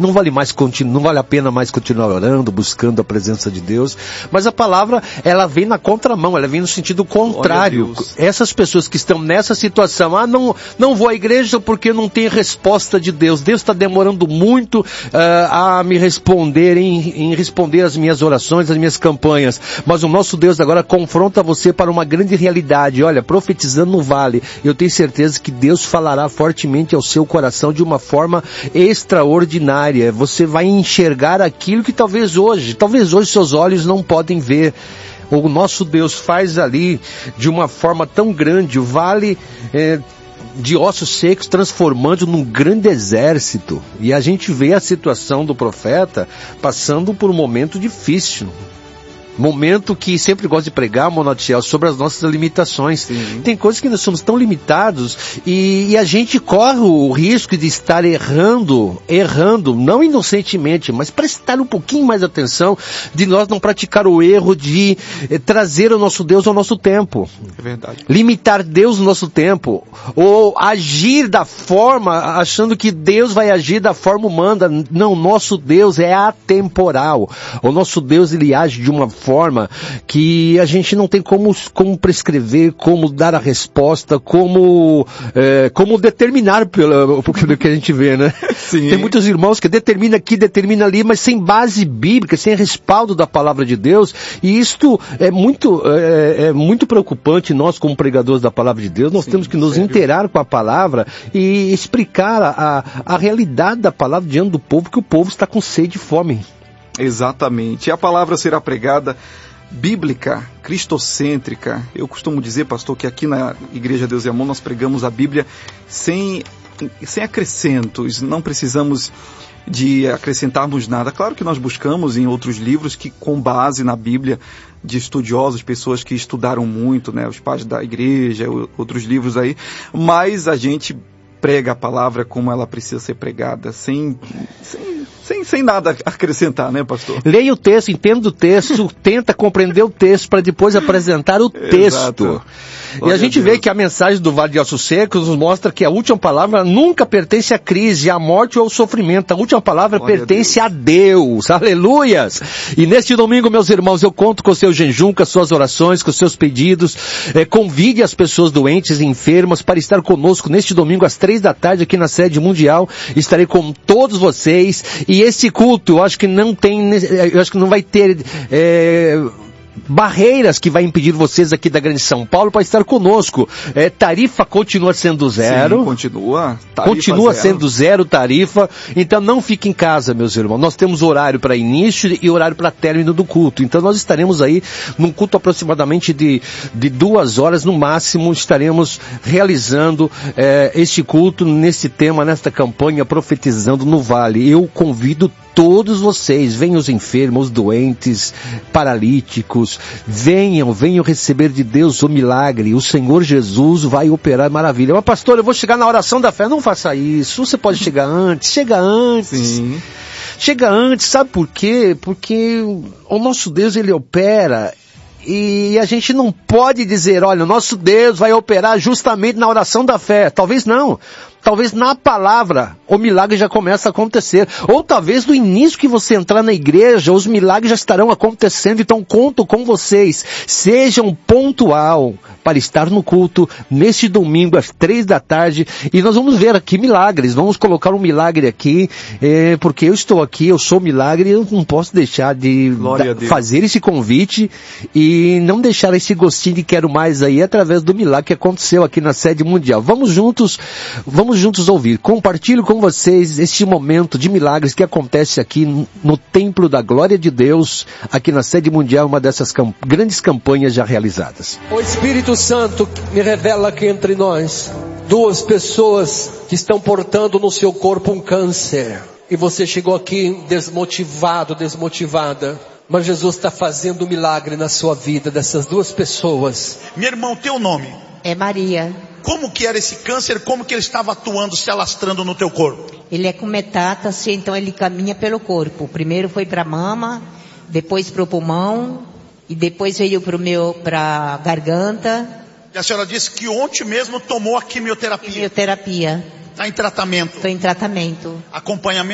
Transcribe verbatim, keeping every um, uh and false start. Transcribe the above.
não vale mais continu, não vale a pena mais continuar orando, buscando a presença de Deus. Mas a palavra, ela vem na contramão, ela vem no sentido contrário. Essas pessoas que estão nessa situação, ah, não, não vou à igreja porque não tem resposta de Deus. Deus está demorando muito uh, a me responder, em, em responder as minhas orações, as minhas campanhas. Mas o nosso Deus agora confronta você para uma grande realidade. Olha, profetizando no vale, eu tenho certeza que Deus falará fortemente ao seu coração de uma forma extraordinária. Você vai enxergar aquilo que talvez hoje, talvez hoje seus olhos não podem ver. O nosso Deus faz ali de uma forma tão grande, o vale é, de ossos secos transformando num grande exército. E a gente vê a situação do profeta passando por um momento difícil. Momento que sempre gosto de pregar, Monatiel, sobre as nossas limitações. Sim. Tem coisas que nós somos tão limitados e, e a gente corre o risco de estar errando, errando, não inocentemente, mas prestar um pouquinho mais atenção, de nós não praticar o erro de eh, trazer o nosso Deus ao nosso tempo. É verdade. Limitar Deus no nosso tempo, ou agir da forma, achando que Deus vai agir da forma humana. Não, nosso Deus é atemporal. O nosso Deus, ele age de uma forma que a gente não tem como, como prescrever, como dar a resposta, como, é, como determinar pelo, pelo que a gente vê, né? Sim. Tem muitos irmãos que determinam aqui, determinam ali, mas sem base bíblica, sem respaldo da palavra de Deus, e isto é muito, é, é muito preocupante. Nós, como pregadores da palavra de Deus, nós Sim, temos que nos sério? inteirar com a palavra e explicar a, a realidade da palavra diante do povo, que o povo está com sede e fome. Exatamente. E a palavra será pregada bíblica, cristocêntrica. Eu costumo dizer, pastor, que aqui na Igreja Deus e Amor nós pregamos a Bíblia sem, sem acrescentos. Não precisamos de acrescentarmos nada. Claro que nós buscamos em outros livros que, com base na Bíblia, de estudiosos, pessoas que estudaram muito, né, os pais da igreja, outros livros aí, mas a gente prega a palavra como ela precisa ser pregada, sem, sem, sem, sem nada acrescentar, né, pastor? Leia o texto, entenda o texto, tenta compreender o texto para depois apresentar o texto. Exato. E Glória a gente a Deus. vê que a mensagem do Vale de Ossos Secos nos mostra que a última palavra nunca pertence à crise, à morte ou ao sofrimento. A última palavra Glória pertence a Deus. a Deus. Aleluias! E neste domingo, meus irmãos, eu conto com o seu jejum, com as suas orações, com os seus pedidos. É, convide as pessoas doentes e enfermas para estar conosco neste domingo às três da tarde aqui na sede mundial. Estarei com todos vocês. E esse culto, eu acho que não tem, eu acho que não vai ter... É, barreiras que vai impedir vocês aqui da Grande São Paulo para estar conosco. É, tarifa continua sendo zero. Sim, continua. Continua zero. sendo zero tarifa. Então não fique em casa, meus irmãos. Nós temos horário para início e horário para término do culto. Então nós estaremos aí num culto aproximadamente de, de duas horas no máximo. Estaremos realizando é, este culto nesse tema, nesta campanha Profetizando no Vale. Eu convido todos vocês, venham os enfermos, os doentes, paralíticos, venham, venham receber de Deus o milagre. O Senhor Jesus vai operar maravilha. Mas pastor, eu vou chegar na oração da fé. Não faça isso. Você pode chegar antes. Chega antes. Sim. Chega antes. Sabe por quê? Porque o nosso Deus, ele opera. E a gente não pode dizer, olha, o nosso Deus vai operar justamente na oração da fé. Talvez não. Talvez na palavra o milagre já comece a acontecer. Ou talvez no início que você entrar na igreja, os milagres já estarão acontecendo. Então conto com vocês. Sejam pontual para estar no culto neste domingo às três da tarde. E nós vamos ver aqui milagres. Vamos colocar um milagre aqui. É, porque eu estou aqui, eu sou milagre. Eu não posso deixar de da, fazer esse convite e não deixar esse gostinho de quero mais aí através do milagre que aconteceu aqui na sede mundial. Vamos juntos, vamos juntos ouvir. Compartilho com vocês este momento de milagres que acontece aqui no Templo da Glória de Deus, aqui na sede mundial, uma dessas camp- grandes campanhas já realizadas. O Espírito Santo me revela aqui entre nós duas pessoas que estão portando no seu corpo um câncer. E você chegou aqui desmotivado, desmotivada. Mas Jesus está fazendo um milagre na sua vida dessas duas pessoas. Meu irmão, teu nome? É Maria. Como que era esse câncer? Como que ele estava atuando, se alastrando no teu corpo? Ele é com metástase, então ele caminha pelo corpo. Primeiro foi para a mama, depois para o pulmão, e depois veio para meu, para garganta. E a senhora disse que ontem mesmo tomou a quimioterapia. Quimioterapia. Está em tratamento. Estou em tratamento. Acompanhamento.